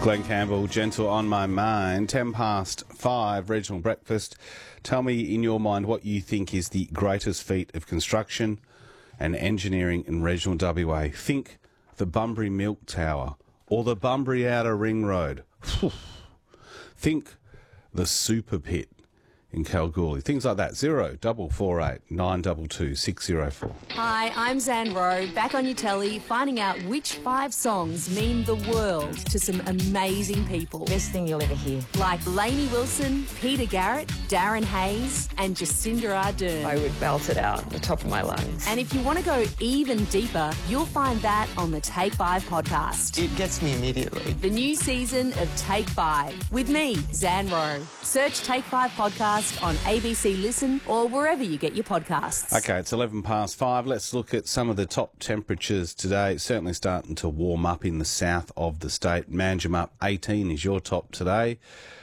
Glenn Campbell, Gentle on My Mind, 10 past 5, regional breakfast. Tell me in your mind what you think is the greatest feat of construction and engineering in regional WA. Think the Bunbury Milk Tower or the Bunbury Outer Ring Road. Think the Super Pit in Kalgoorlie. Things like that. 0448 922 604. Hi, I'm Zan Rowe, back on your telly, finding out which 5 songs mean the world to some amazing people. Best thing you'll ever hear. Like Lainey Wilson, Peter Garrett, Darren Hayes and Jacinda Ardern. I would belt it out at the top of my lungs. And if you want to go even deeper, you'll find that on the Take 5 podcast. It gets me immediately. The new season of Take 5 with me, Zan Rowe. Search Take 5 podcast on ABC Listen or wherever you get your podcasts. Okay, it's 11 past 5. Let's look at some of the top temperatures today. It's certainly starting to warm up in the south of the state. Manjimup, 18 is your top today.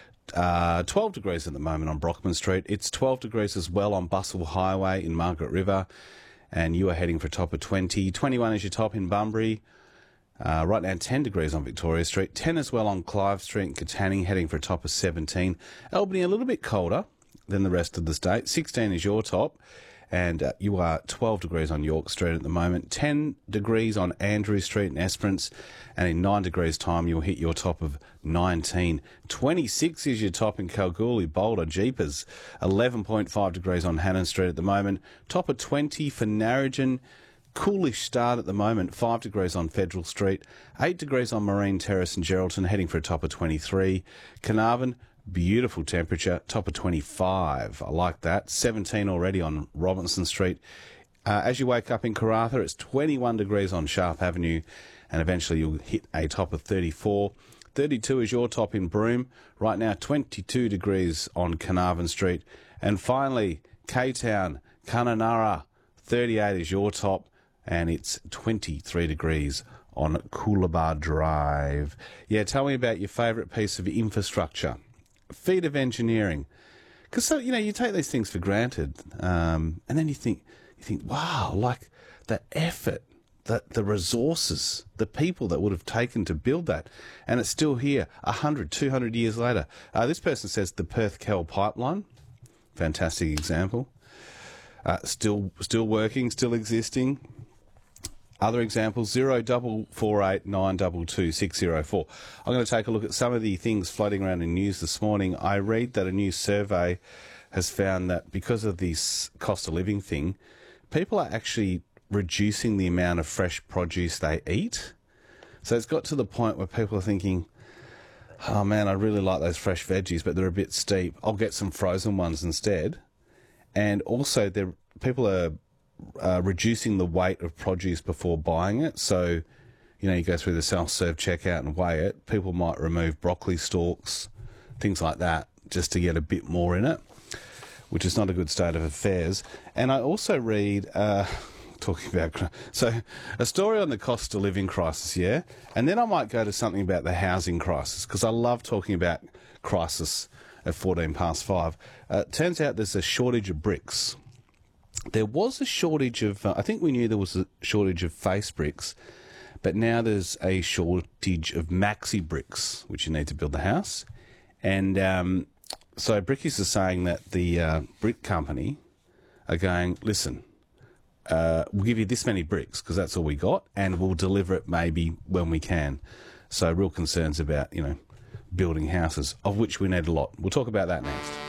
12 degrees at the moment on Brockman Street. It's 12 degrees as well on Bustle Highway in Margaret River. And you are heading for a top of 20. 21 is your top in Bunbury. Right now 10 degrees on Victoria Street. 10 as well on Clive Street in Katanning, heading for a top of 17. Albany a little bit colder than the rest of the state. 16 is your top. And you are 12 degrees on York Street at the moment. 10 degrees on Andrew Street in Esperance. And in 9 degrees time, you'll hit your top of 19. 26 is your top in Kalgoorlie, Boulder, Jeepers. 11.5 degrees on Hannon Street at the moment. Top of 20 for Narrogin. Coolish start at the moment, 5 degrees on Federal Street, 8 degrees on Marine Terrace and Geraldton, heading for a top of 23. Carnarvon, beautiful temperature, top of 25. I like that. 17 already on Robinson Street. As you wake up in Karratha, it's 21 degrees on Sharp Avenue, and eventually you'll hit a top of 34. 32 is your top in Broome. Right now, 22 degrees on Carnarvon Street. And finally, K-Town, Kununurra, 38 is your top. And it's 23 degrees on Coolabah Drive. Yeah, tell me about your favourite piece of infrastructure. Feat of engineering. Because, you take these things for granted. And then you think, wow, like the effort, the resources, the people that would have taken to build that. And it's still here 100, 200 years later. This person says the Perth-Kell pipeline. Fantastic example. Still working, still existing. Other examples, 0448 922 604. I'm going to take a look at some of the things floating around in news this morning. I read that a new survey has found that because of this cost of living thing, people are actually reducing the amount of fresh produce they eat. So it's got to the point where people are thinking, oh man, I really like those fresh veggies, but they're a bit steep. I'll get some frozen ones instead. And also, people are reducing the weight of produce before buying it. So, you go through the self-serve checkout and weigh it. People might remove broccoli stalks, things like that, just to get a bit more in it, which is not a good state of affairs. And I also read, talking about, a story on the cost of living crisis, yeah? And then I might go to something about the housing crisis, because I love talking about crisis at 14 past 5. Turns out there's a shortage of bricks. There was a shortage of, I think we knew there was a shortage of face bricks, but now there's a shortage of maxi bricks, which you need to build the house. And so Brickies are saying that the brick company are going, listen, we'll give you this many bricks because that's all we got, and we'll deliver it maybe when we can. So real concerns about, building houses, of which we need a lot. We'll talk about that next.